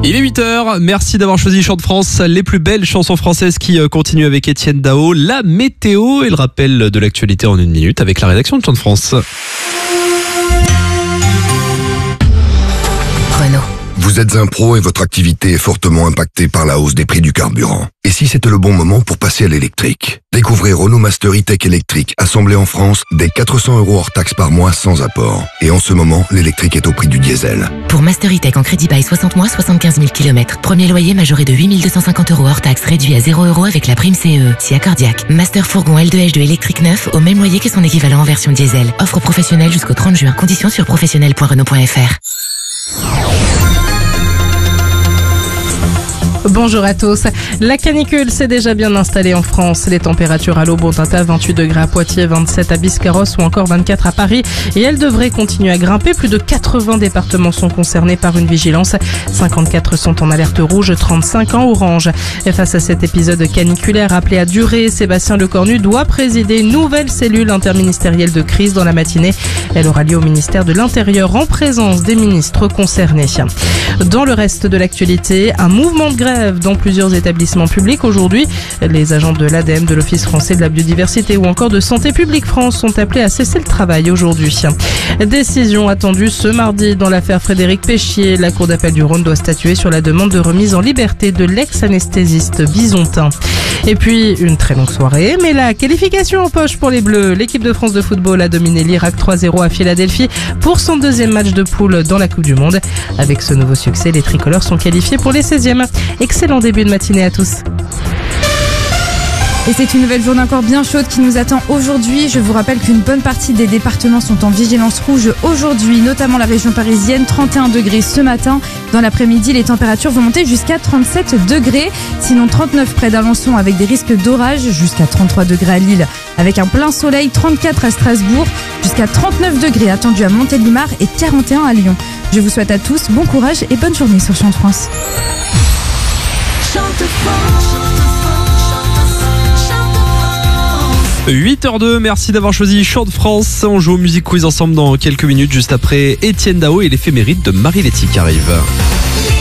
Il est 8h, merci d'avoir choisi Chant de France, les plus belles chansons françaises qui continuent avec Étienne Dao. La météo et le rappel de l'actualité en 1 minute avec la rédaction de Chant de France. Renault. Vous êtes un pro et votre activité est fortement impactée par la hausse des prix du carburant. Et si c'était le bon moment pour passer à l'électrique? Découvrez Renault Master E-Tech électrique, assemblé en France, dès 400 € hors taxe par mois sans apport. Et en ce moment, l'électrique est au prix du diesel. Pour Master E-Tech en crédit bail 60 mois, 75 000 km. Premier loyer majoré de 8 250 € hors taxe, réduit à 0 € avec la prime CE. Si accordiaque. Master fourgon L2H2 électrique neuf, au même loyer que son équivalent en version diesel. Offre professionnelle jusqu'au 30 juin. Conditions sur professionnel.renault.fr. Bonjour à tous. La canicule s'est déjà bien installée en France. Les températures à l'aube ont atteint 28 degrés à Poitiers, 27 à Biscarrosse ou encore 24 à Paris. Et elles devraient continuer à grimper. Plus de 80 départements sont concernés par une vigilance. 54 sont en alerte rouge, 35 en orange. Et face à cet épisode caniculaire appelé à durer, Sébastien Lecornu doit présider une nouvelle cellule interministérielle de crise dans la matinée. Elle aura lieu au ministère de l'Intérieur en présence des ministres concernés. Dans le reste de l'actualité, un mouvement de grève dans plusieurs établissements publics aujourd'hui. Les agents de l'ADEME, de l'Office français de la biodiversité ou encore de Santé publique France sont appelés à cesser le travail aujourd'hui. Décision attendue ce mardi dans l'affaire Frédéric Péchier. La Cour d'appel du Rhône doit statuer sur la demande de remise en liberté de l'ex-anesthésiste bisontin. Et puis, une très longue soirée, mais la qualification en poche pour les Bleus. L'équipe de France de football a dominé l'Irak 3-0 à Philadelphie pour son deuxième match de poule dans la Coupe du Monde. Avec ce nouveau succès, les tricolores sont qualifiés pour les 16e. Excellent début de matinée à tous. Et c'est une nouvelle journée encore bien chaude qui nous attend aujourd'hui. Je vous rappelle qu'une bonne partie des départements sont en vigilance rouge aujourd'hui, notamment la région parisienne, 31 degrés ce matin. Dans l'après-midi, les températures vont monter jusqu'à 37 degrés. Sinon 39 près d'Alençon avec des risques d'orage, jusqu'à 33 degrés à Lille avec un plein soleil, 34 à Strasbourg, jusqu'à 39 degrés attendus à Montélimar et 41 à Lyon. Je vous souhaite à tous bon courage et bonne journée sur Chant de France. 8h02, merci d'avoir choisi Chant de France. On joue au Music Quiz ensemble dans quelques minutes, juste après Étienne Dao et l'éphéméride de Marie Letty qui arrive.